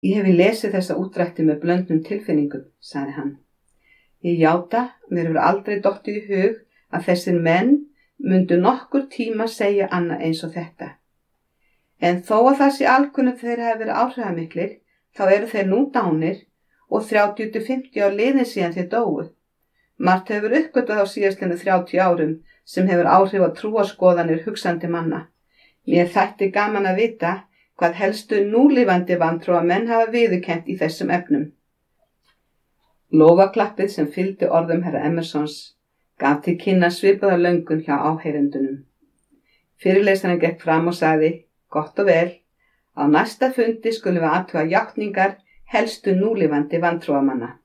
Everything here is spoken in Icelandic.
Ég hefi lesið þessa útdrætti með blöndnum tilfinningum, sagði hann. Ég játa, mér hefur aldrei dottið í hug að þessir menn mundu nokkur tíma segja annað eins og þetta. En þó að það sé alkunnugt þeir hafi verið áhrifamiklir, þá eru þeir nú dánir og 30–50 ár liðin síðan þeir dóu. Margt hefur uppgötvað á síðastliðnu 30 árum sem hefur áhrif á trúarskoðanir hugsandi manna. Mér þætti gaman að vita hvað helstu núlifandi vantrúarmenn hafa viðurkennt í þessum efnum. Lófaklappið sem fylgdi orðum herra Emersons gaf til kynna svipaða löngun hjá áheyrendunum. Fyrirlesarinn gekk fram og sagði, gott og vel, á næsta fundi skulum við athuga játningar helstu núlifandi vantrúarmanna.